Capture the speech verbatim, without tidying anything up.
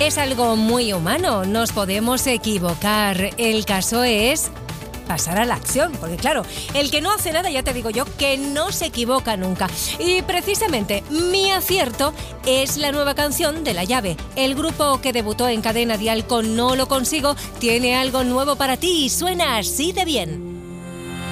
Es algo muy humano, nos podemos equivocar. El caso es pasar a la acción, porque claro, el que no hace nada, ya te digo yo, que no se equivoca nunca. Y precisamente mi acierto es la nueva canción de La Llave. El grupo que debutó en Cadena Dial con No lo consigo tiene algo nuevo para ti y suena así de bien.